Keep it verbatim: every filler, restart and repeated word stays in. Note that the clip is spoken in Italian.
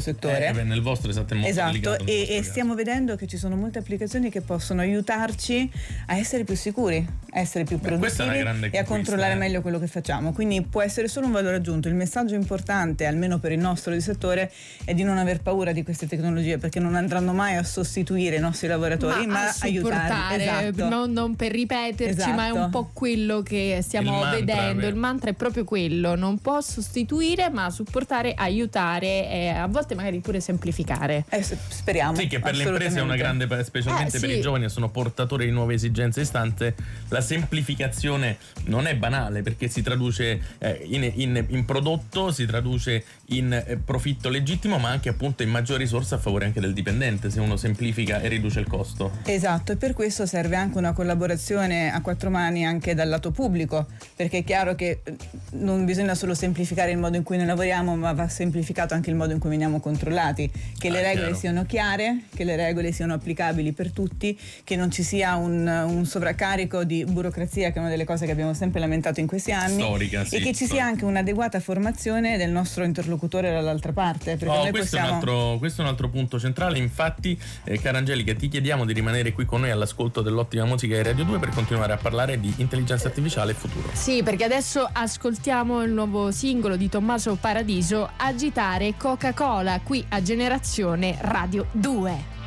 settore. Eh, nel vostro esatto, è molto esatto, delicato. E, e stiamo vedendo che ci sono molte applicazioni che possono aiutarci a essere più sicuri, a essere più Beh, questa è una produttivi grande e a conquista, controllare eh. meglio quello che facciamo. Quindi può essere solo un valore aggiunto. Il messaggio importante, almeno per il nostro di settore, è di non aver paura di queste tecnologie, perché non andranno mai a sostituire i nostri lavoratori, ma, ma a a supportare, aiutarli. Esatto. non, non per ripeterci, Esatto. ma è un po' quello che stiamo Il mantra, vedendo. vero. Il mantra è proprio quello: non può sostituire, ma supportare, aiutare e a volte magari pure semplificare. Eh, speriamo. Sì, che per le imprese è una grande, specialmente Eh, per sì. i giovani che sono portatori di nuove esigenze e istanze, la semplificazione non è banale, perché si traduce eh, in, in, in prodotto, si traduce in eh, profitto legittimo, ma anche appunto in maggiori risorse a favore anche del dipendente, se uno semplifica e riduce il costo. Esatto, e per questo serve anche una collaborazione a quattro mani anche dal lato pubblico, perché è chiaro che non bisogna solo semplificare il modo in cui noi lavoriamo, ma va semplificato anche il modo in cui veniamo controllati, che le Ah, regole chiaro. siano chiare, che le regole siano applicabili per tutti, che non ci sia un, un sovraccarico di burocrazia, che è una delle cose che abbiamo sempre lamentato in questi anni, Storica, sì, e che ci storica. sia anche un'adeguata formazione del nostro interlocutore dall'altra parte, perché Oh, noi questo, possiamo... è un altro, questo è un altro punto centrale. Infatti, eh, cara Angelica, ti chiediamo di rimanere qui con noi all'ascolto dell'Ottima Musica di Radio due per continuare a parlare di intelligenza artificiale e futuro. Sì, perché adesso ascoltiamo il nuovo singolo di Tommaso Paradiso, Agitare Coca-Cola, qui a Generazione Radio due.